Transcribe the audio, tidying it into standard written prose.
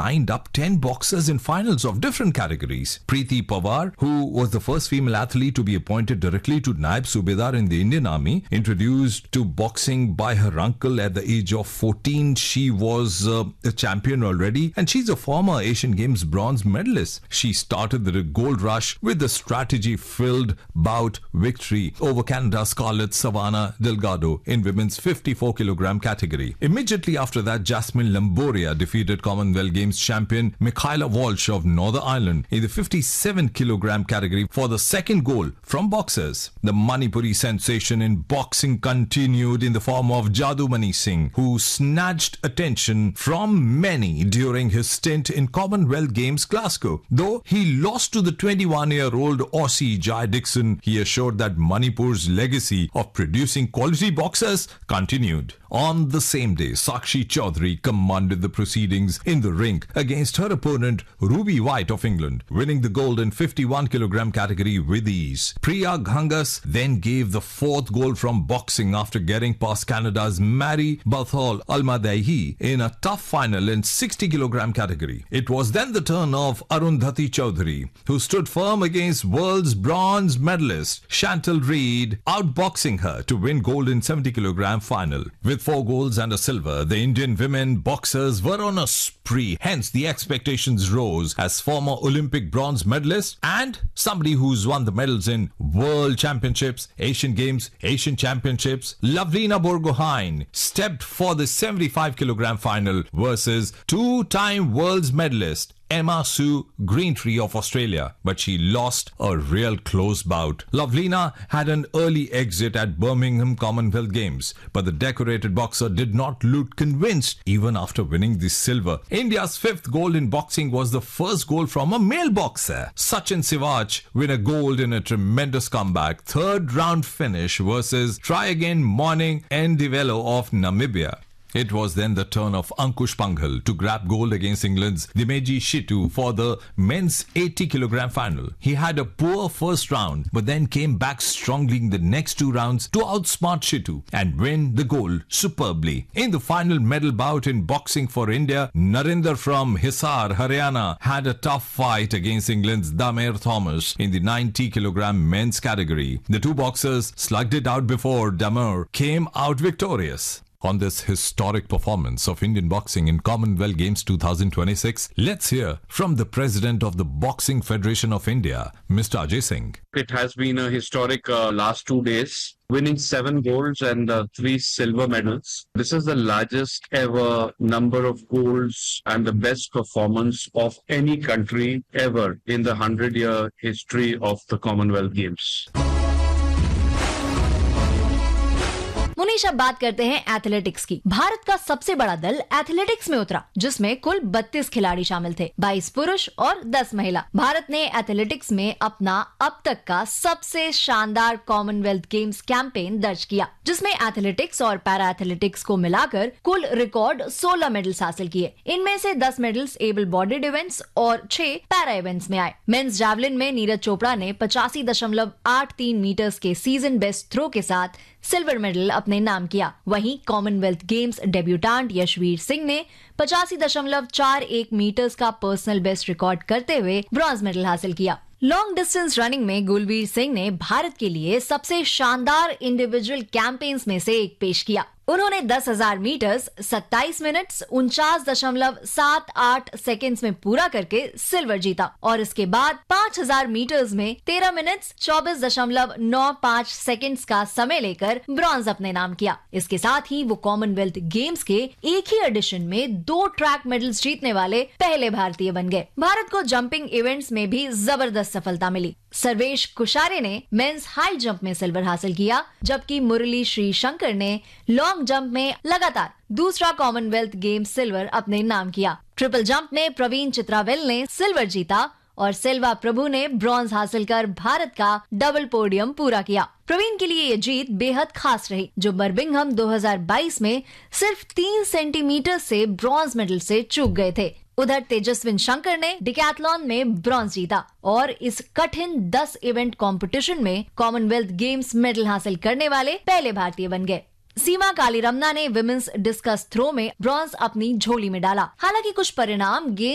lined up 10 boxers in finals of different categories. Preeti Pawar, who was the first female athlete to be appointed directly to Naib Subedar in the Indian Army, introduced to boxing by her uncle at the age of 14. She was a champion already, and she's a former Asian Games bronze medalist. She started the gold rush with the strategy-filled bout victory over Canada's Scarlett Savannah Delgado in women's 54 kilogram category. Immediately after that, Jasmine Lamboria defeated Commonwealth Games champion Michaela Walsh of Northern Ireland in the 57 kilogram category for the second gold from boxers. The Manipuri sensation in boxing continued in the form of Jadumani Singh, who snatched attention from many during his stint in Commonwealth Games Glasgow. Though he lost to the 21-year-old Aussie Jai Dixon, he assured that Manipur's legacy of producing quality boxers continued. On the same day, Sakshi Chaudhary commanded the proceedings in the ring against her opponent Ruby White of England, winning the gold in 51 kilogram category with ease. Priya Ghangas then gave the fourth gold from boxing after getting past Canada's Mary Bathol Almadaihi in a tough final in 60 kilogram category. It was then the turn of Arundhati Chaudhary, who stood firm against world's bronze medalist Chantal Reid, outboxing her to win gold in 70 kilogram final. With 4 golds and a silver, the Indian women boxers were on a spree. Hence, the expectations rose as former Olympic bronze medalist and somebody who's won the medals in World Championships, Asian Games, Asian Championships, Lavlina Borgohain stepped for the 75 kilogram final versus two-time world's medalist Emma Sue Greentree of Australia, but she lost a real close bout. Lavlina had an early exit at Birmingham Commonwealth Games, but the decorated boxer did not look convinced even after winning the silver. India's fifth gold in boxing was the first gold from a male boxer. Sachin Sivach win a gold in a tremendous comeback. Third round finish versus try again Morning Ndivelo of Namibia. It was then the turn of Ankush Panghal to grab gold against England's Dimeji Shitu for the men's 80 kilogram final. He had a poor first round but then came back strongly in the next 2 rounds to outsmart Shitu and win the gold superbly. In the final medal bout in boxing for India, Narinder from Hisar, Haryana had a tough fight against England's Damer Thomas in the 90 kilogram men's category. The two boxers slugged it out before Damer came out victorious. On this historic performance of Indian boxing in Commonwealth Games 2026, let's hear from the President of the Boxing Federation of India, Mr. Ajay Singh. It has been a historic last 2 days, winning 7 golds and 3 silver medals. This is the largest ever number of golds and the best performance of any country ever in the 100-year history of the Commonwealth Games. Munish, अब बात करते हैं athletics की। भारत का सबसे बड़ा दल athletics में उतरा, जिसमें कुल 32 खिलाड़ी शामिल थे, 22 पुरुष और 10 महिला। भारत ने एथलेटिक्स में अपना अब तक का सबसे शानदार कॉमनवेल्थ गेम्स कैंपेन दर्ज किया, जिसमें एथलेटिक्स और पैरा एथलेटिक्स को मिलाकर कुल रिकॉर्ड 16 मेडल्स हासिल किए। इनमें से 10 मेडल्स एबल बॉडीड इवेंट्स और 6 पैरा इवेंट्स में आए। मेंस जैवलिन में नीरज चोपड़ा ने 85.83 मीटर्स के सीजन बेस्ट थ्रो के साथ सिल्वर मेडल अपने नाम किया। वहीं Commonwealth games debutant Yashveer Singh ने 85.41 मीटर्स का पर्सनल बेस्ट रिकॉर्ड करते हुए ब्रॉन्ज मेडल हासिल किया। लॉन्ग डिस्टेंस रनिंग में गुलवीर सिंह ने भारत के लिए सबसे शानदार इंडिविजुअल कैंपेन्स में से एक पेश किया। उन्होंने 10,000 मीटर्स 27 मिनट्स 49.78 सेकेंड्स में पूरा करके सिल्वर जीता और इसके बाद 5,000 मीटर्स में 13 मिनट्स 24.95 सेकेंड्स का समय लेकर ब्रॉन्ज अपने नाम किया। इसके साथ ही वो कॉमनवेल्थ गेम्स के एक ही एडिशन में 2 ट्रैक मेडल्स जीतने वाले पहले भारतीय बन गए। भारत को जंपिंग इवेंट्स में भी जबरदस्त सफलता मिली। सर्वेश कुशारे ने मेंस हाई जंप में सिल्वर हासिल किया, जबकि मुरली श्रीशंकर ने लॉन्ग जंप में लगातार दूसरा कॉमनवेल्थ गेम्स सिल्वर अपने नाम किया। ट्रिपल जंप में प्रवीण चित्रावेल ने सिल्वर जीता और सिल्वा प्रभु ने ब्रॉन्ज हासिल कर भारत का डबल पोडियम पूरा किया। प्रवीण के लिए ये जीत बेहद खास रही, जो बर्मिंघम 2022 में सिर्फ 3 सेंटीमीटर से ब्रॉन्ज मेडल से चूक गए थे। उधर तेजस्विन शंकर ने डिकैथलॉन में ब्रॉन्ज जीता और इस कठिन 10 इवेंट कंपटीशन में कॉमनवेल्थ गेम्स मेडल हासिल करने वाले पहले भारतीय बन गए। सीमा कालीरमना ने विमेंस डिस्कस थ्रो में ब्रॉन्ज अपनी झोली में डाला। हालांकि कुछ परिणाम गेम